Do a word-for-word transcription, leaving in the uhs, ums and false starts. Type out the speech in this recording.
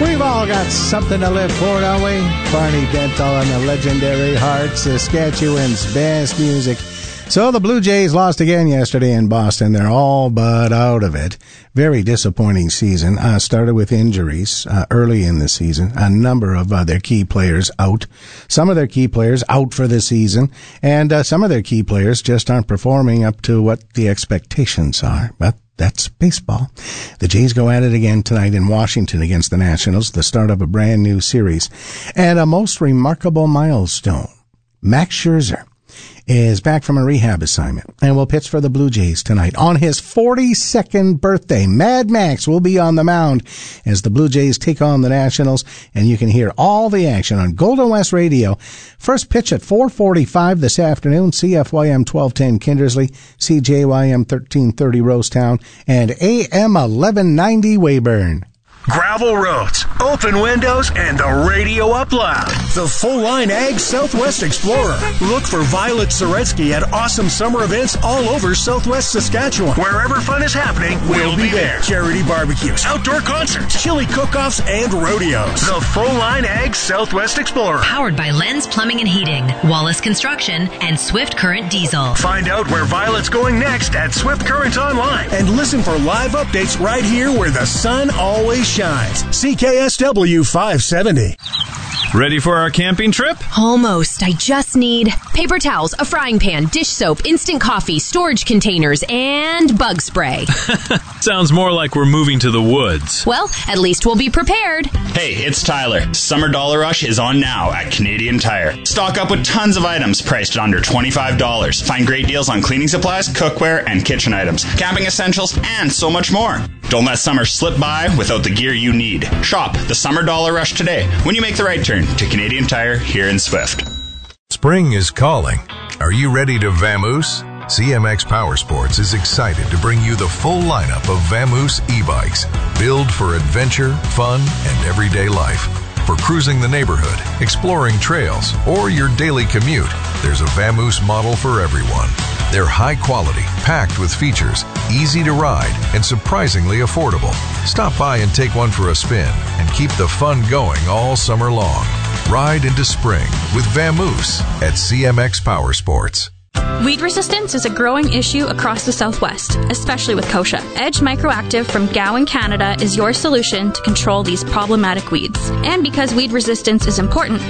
We've all got something to live for, don't we? Barney Dental and the legendary Heart, Saskatchewan's best music. So the Blue Jays lost again yesterday in Boston. They're all but out of it. Very disappointing season. Uh, started with injuries uh, early in the season. A number of uh, their key players out. Some of their key players out for the season. And uh, some of their key players just aren't performing up to what the expectations are. But that's baseball. The Jays go at it again tonight in Washington against the Nationals, the start of a brand new series. And a most remarkable milestone. Max Scherzer is back from a rehab assignment and will pitch for the Blue Jays tonight on his forty-second birthday. Mad Max will be on the mound as the Blue Jays take on the Nationals, and you can hear all the action on Golden West Radio. First pitch at four forty-five this afternoon, C F Y M twelve ten Kindersley, C J Y M thirteen thirty Rosetown, and A M eleven ninety Weyburn. Gravel roads, open windows, and the radio up loud. The full-line Ag Southwest Explorer. Look for Violet Soretsky at awesome summer events all over Southwest Saskatchewan. Wherever fun is happening, we'll be there. Charity barbecues, outdoor concerts, chili cook-offs, and rodeos. The full-line Ag Southwest Explorer. Powered by Lens Plumbing and Heating, Wallace Construction, and Swift Current Diesel. Find out where Violet's going next at Swift Current Online. And listen for live updates right here where the sun always shines. C K S W five seventy. Ready for our camping trip? Almost. I just need paper towels, a frying pan, dish soap, instant coffee, storage containers, and bug spray. Sounds more like we're moving to the woods. Well, at least we'll be prepared. Hey, it's Tyler. Summer Dollar Rush is on now at Canadian Tire. Stock up with tons of items priced at under twenty-five dollars. Find great deals on cleaning supplies, cookware, and kitchen items, camping essentials, and so much more. Don't let summer slip by without the gear you need. Shop the Summer Dollar Rush today when you make the right turn to Canadian Tire here in Swift. Spring is calling. Are you ready to vamoose? C M X Power Sports is excited to bring you the full lineup of Vamoose e-bikes, built for adventure, fun, and everyday life. For cruising the neighborhood, exploring trails, or your daily commute, there's a Vamoose model for everyone. They're high quality, packed with features, easy to ride, and surprisingly affordable. Stop by and take one for a spin and keep the fun going all summer long. Ride into spring with Vamoose at C M X Power Sports. Weed resistance is a growing issue across the Southwest, especially with kochia. Edge Microactive from Gowan, Canada is your solution to control these problematic weeds. And because weed resistance is important,